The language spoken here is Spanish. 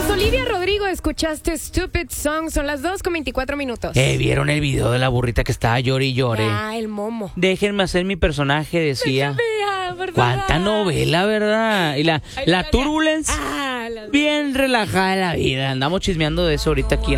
Rosa Olivia Rodrigo, escuchaste Stupid Song. Son las 2:24. ¿Vieron el video de la burrita que estaba llore y llore? Ah, el momo. Déjenme hacer mi personaje, decía. Por favor. Cuánta novela, ¿verdad? Y la Turbulence, Ah, bien relajada en la vida. Andamos chismeando de eso ahorita aquí.